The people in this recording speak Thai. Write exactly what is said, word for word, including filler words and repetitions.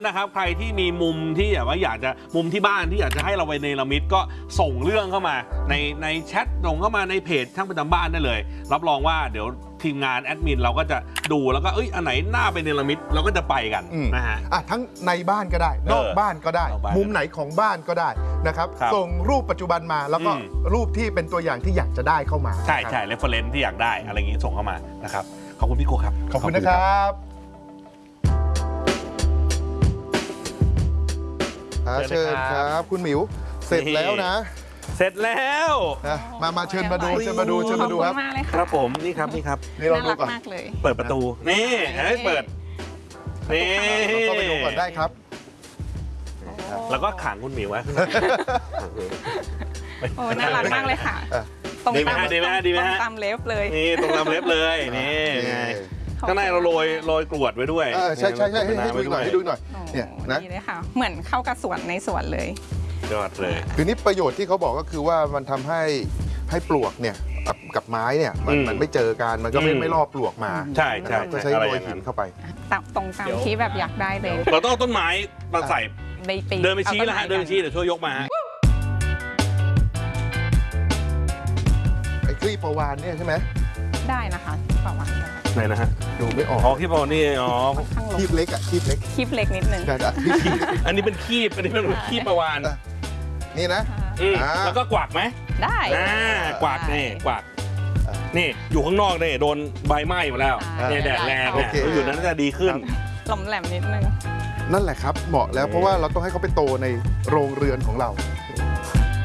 นะครับใครที่มีมุมที่แบบว่าอยากจะมุมที่บ้านที่อยากจะให้เราไปเนรมิตก็ส่งเรื่องเข้ามาในในแชทส่งเข้ามาในเพจช่างประจำบ้านได้เลยรับรองว่าเดี๋ยวทีมงานแอดมินเราก็จะดูแล้วก็เอ้ยอันไหนน่าไปเนรมิตเราก็จะไปกันนะฮะอ่ะทั้งในบ้านก็ได้นอกบ้านก็ได้มุมไหนของบ้านก็ได้นะครับส่งรูปปัจจุบันมาแล้วก็รูปที่เป็นตัวอย่างที่อยากจะได้เข้ามาใช่ใช่เรฟเฟอเรนซ์ที่อยากได้อะไรอย่างนี้ส่งเข้ามานะครับขอบคุณพี่โกครับขอบคุณนะครับเชิญครับคุณหมิวเสร็จแล้วนะเสร็จแล้วมามาเชิญมาดูเชิญมาดูเชิญมาดูครับครับผมนี่ครับนี่ครับนี่เราดูก่อนเปิดประตูนี่ให้เปิดนี่เราก็ไปดูก่อนได้ครับแล้วก็ขังคุณหมิวไว้ข้างในโอ้น่ารักมากเลยค่ะตรงตามดีไหมดีไหมฮะตามเล็บเลยนี่ตรงตามเล็บเลยนี่ไงข้างในเราโรยโรยกรวดไว้ด้วยใช่ใช่ใช่ให้ดูหน่อยให้ดูหน่อยเนี่ยนะนี่เลยค่ะเหมือนเข้ากับสวนในสวนเลยยอดเลยคือนี่ประโยชน์ที่เขาบอกก็คือว่ามันทำให้ให้ปลวกเนี่ยกับไม้เนี่ยมันมันไม่เจอกันมันก็ไม่ไม่ล่อปลวกมาใช่ใช่ก็ใช้โรยหินเข้าไปตรงตามที่แบบอยากได้เลยเราต้องต้นไม้มาใส่เดินไปชี้แล้วฮะเดินไปชี้เดี๋ยวช่วยยกมาไอ้คลีปประวานเนี่ยใช่ไหมได้นะคะประวานไหนนะฮะดูไม่ออกอ๋อคีบประวานนี่อ๋อคีบเล็กอ่ะคีบเล็กคีบเล็กนิดนึงอันนี้เป็นคีบอันนี้เป็นคีบประวานนี่นะแล้วก็กวักไหมได้กวักนี่กวักนี่อยู่ข้างนอกเนี่ยโดนใบไหม้หมดแล้วเนี่ยแดดแรงเนี่ยอยู่นั้นจะดีขึ้นหล่อมแหลมนิดนึงนั่นแหละครับเหมาะแล้วเพราะว่าเราต้องให้เขาไปโตในโรงเรือนของเรา